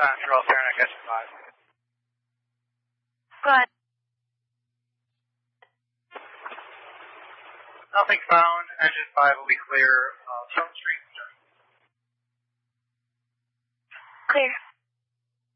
Control Saranac S5. Go ahead. Nothing found. Engine 5 will be clear. Front Street. Clear.